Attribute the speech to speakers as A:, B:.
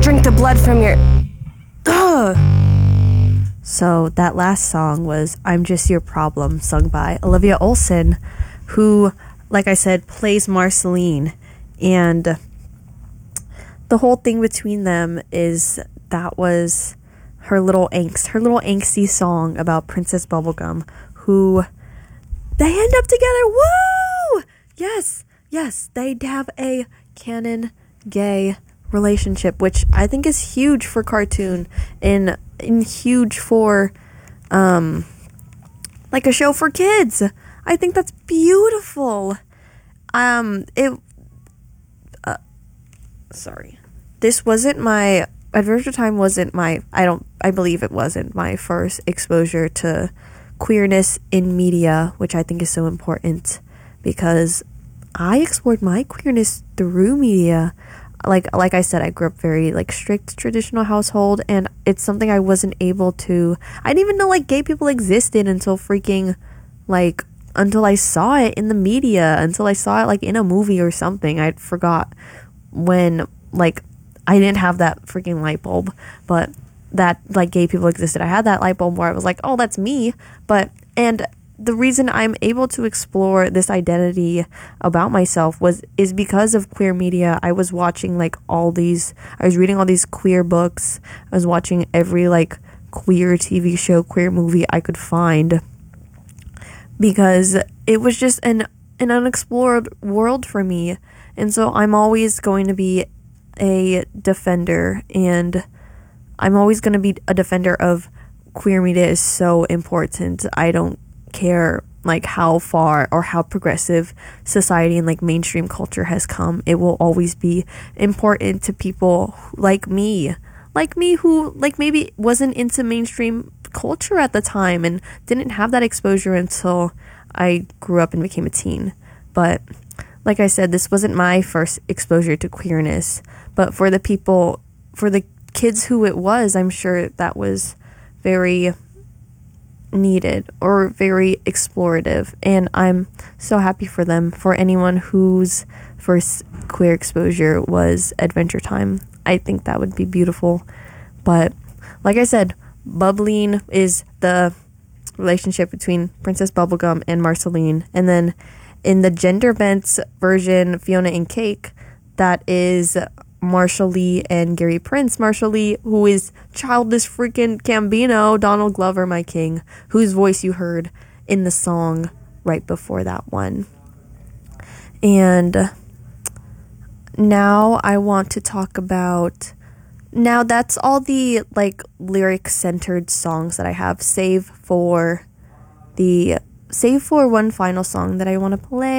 A: drink the blood from your... Ugh.
B: So that last song was I'm Just Your Problem, sung by Olivia Olson, who, like I said, plays Marceline. And the whole thing between them is that was her little angsty song about Princess Bubblegum, who they end up together. Woo! Yes, they have a canon gay relationship, which I think is huge for cartoon and huge for like a show for kids. I think that's beautiful. This wasn't my Adventure Time wasn't my I believe it wasn't my first exposure to queerness in media, which I think is so important because I explored my queerness through media. Like I said, I grew up very strict traditional household, and it's something I wasn't able to. I didn't even know gay people existed until until I saw it in the media, until I saw it in a movie or something. I forgot when I didn't have that freaking light bulb, but that gay people existed. I had that light bulb where I was like, oh, that's me. And the reason I'm able to explore this identity about myself is because of queer media. I was watching I was reading all these queer books. I was watching every queer TV show, queer movie I could find, because it was just an unexplored world for me. And so I'm always going to be a defender, and I'm always going to be a defender of queer media is so important. I don't care how far or how progressive society and mainstream culture has come. It will always be important to people like me who maybe wasn't into mainstream culture at the time and didn't have that exposure until I grew up and became a teen. But like I said, this wasn't my first exposure to queerness, but for the kids who it was, I'm sure that was very needed or very explorative, and I'm so happy for them. For anyone whose first queer exposure was Adventure Time, I think that would be beautiful. But like I said, Bubbline is the relationship between Princess Bubblegum and Marceline, and then in the gender bent version, Fiona and Cake, that is Marshall Lee and Gary Prince. Marshall Lee, who is childish freaking Gambino, Donald Glover, my king, whose voice you heard in the song right before that one. And now I want to talk about, now that's all the lyric centered songs that I have, save for one final song that I want to play.